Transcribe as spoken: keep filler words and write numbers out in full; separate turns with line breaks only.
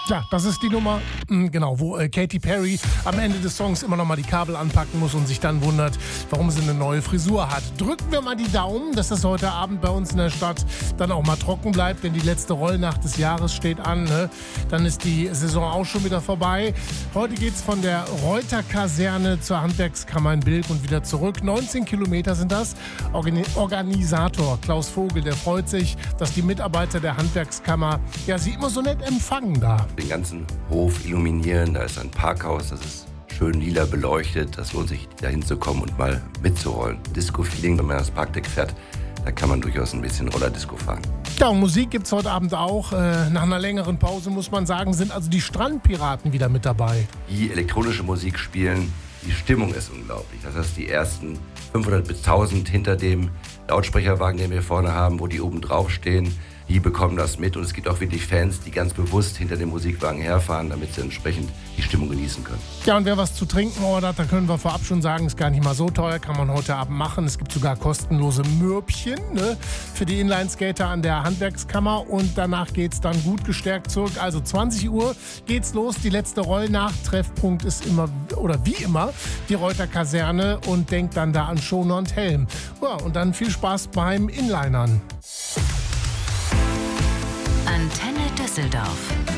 Ja, das ist die Nummer, mh, genau, wo äh, Katy Perry am Ende des Songs immer noch mal die Kabel anpacken muss und sich dann wundert, warum sie eine neue Frisur hat. Drücken wir mal die Daumen, dass das heute Abend bei uns in der Stadt dann auch mal trocken bleibt, denn die letzte Rollnacht des Jahres steht an. Ne? Dann ist die Saison auch schon wieder vorbei. Heute geht's von der Reuter-Kaserne zur Handwerkskammer in Bilk und wieder zurück. neunzehn Kilometer sind das. Organi- Organisator Klaus Vogel, der freut sich, dass die Mitarbeiter der Handwerkskammer ja, sie immer so nett empfangen da.
Den ganzen Hof illuminieren, da ist ein Parkhaus, das ist schön lila beleuchtet. Das lohnt sich, da hinzukommen und mal mitzurollen. Disco-Feeling, wenn man das Parkdeck fährt, da kann man durchaus ein bisschen Rollerdisco fahren.
Ja, und Musik gibt's heute Abend auch. Äh, nach einer längeren Pause, muss man sagen, sind also die Strandpiraten wieder mit dabei.
Die elektronische Musik spielen, die Stimmung ist unglaublich. Das heißt, die ersten fünfhundert bis tausend hinter dem Lautsprecherwagen, den wir vorne haben, wo die oben drauf stehen, die bekommen das mit. Und es gibt auch wirklich Fans, die ganz bewusst hinter dem Musikwagen herfahren, damit sie entsprechend die Stimmung genießen können.
Ja, und wer was zu trinken ordert, da können wir vorab schon sagen, ist gar nicht mal so teuer, kann man heute Abend machen. Es gibt sogar kostenlose Mürbchen, ne, für die Inlineskater an der Handwerkskammer. Und danach geht's dann gut gestärkt zurück. Also zwanzig Uhr geht's los. Die letzte Rollnacht. Treffpunkt ist immer, oder wie immer, die Reuter-Kaserne. Und denkt dann da an Schoner und Helm. Ja, und dann viel Spaß beim Inlinern.
Antenne Düsseldorf.